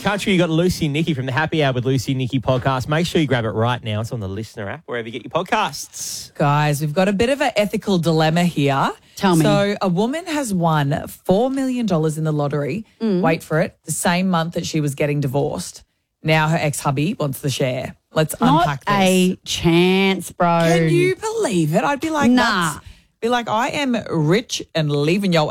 country, you got Lucy and Nikki from the Happy Hour with Lucy and Nikki podcast. Make sure you grab it right now. It's on the Listener app, wherever you get your podcasts. Guys, we've got a bit of an ethical dilemma here. Tell me. So a woman has won $4 million in the lottery. Wait for it. The same month that she was getting divorced. Now her ex-hubby wants the share. Let's unpack this. Not a chance, bro. Can you believe it? I'd be like, Nah. what? Be like, I am rich and leaving your